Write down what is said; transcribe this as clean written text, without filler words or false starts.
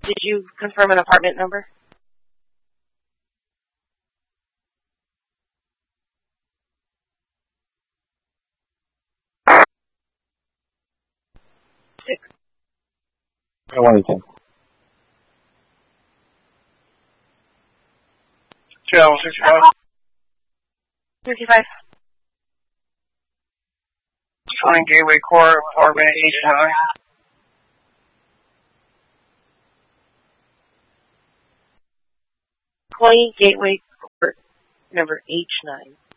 Did you confirm an apartment number? Wellington. 2065. 55. 20 Gateway Court, apartment H9. Gateway Court, number H9.